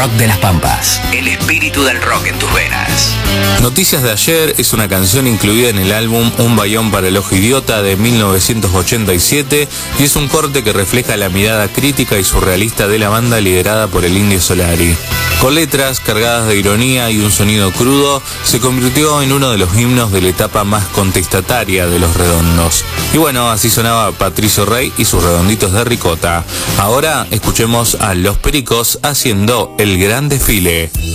Rock de las Pampas. El espíritu del rock en tus venas. Noticias de ayer es una canción incluida en el álbum Un bayón para el ojo idiota de 1987 y es un corte que refleja la mirada crítica y surrealista de la banda liderada por el Indio Solari. Con letras cargadas de ironía y un sonido crudo, se convirtió en uno de los himnos de la etapa más contestataria de Los Redondos. Y bueno, así sonaba Patricio Rey y sus Redonditos de Ricota. Ahora escuchemos a Los Pericos haciendo El Gran Desfile.